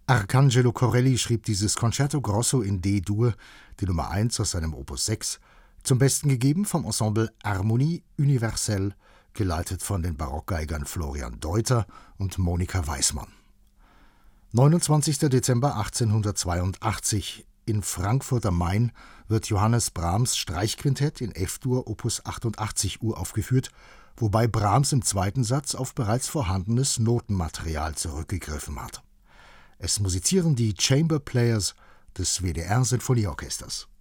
Arcangelo Corelli schrieb dieses Concerto Grosso in D-Dur, die Nummer 1 aus seinem Opus 6, zum Besten gegeben vom Ensemble Harmonie Universelle, geleitet von den Barockgeigern Florian Deuter und Monika Weismann. 29. Dezember 1882 in Frankfurt am Main wird Johannes Brahms Streichquintett in F-Dur Opus 88 uraufgeführt, wobei Brahms im zweiten Satz auf bereits vorhandenes Notenmaterial zurückgegriffen hat. Es musizieren die Chamber Players des WDR Sinfonieorchesters.